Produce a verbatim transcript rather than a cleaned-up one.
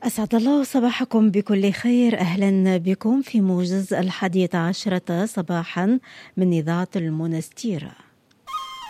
أسعد الله صباحكم بكل خير. أهلا بكم في موجز الحادية عشرة صباحا من إذاعة المونستيرة.